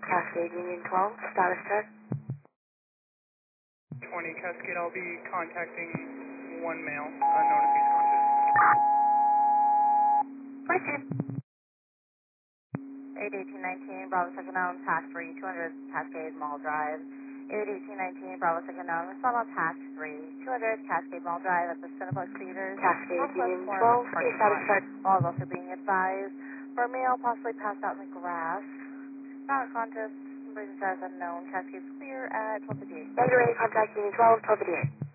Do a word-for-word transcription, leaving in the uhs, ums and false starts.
Cascade Union twelve, status check. twenty Cascade, I'll be contacting one male, unknown if he's conscious. Question. eight eighteen nineteen, Bravo second known, tax three, two hundred Cascade Mall Drive. eight eighteen nineteen, Bravo second known, respond on tax three, two hundred Cascade Mall Drive at the Cineplex Theaters. Cascade Northwest Union corner twelve, parking status lot. check. All is also being advised for a male possibly passed out in the grass. Not conscious, breathing status unknown. Cascade clear at twelve fifty-eight. You're ready to contact Union twelve, twelve fifty-eight.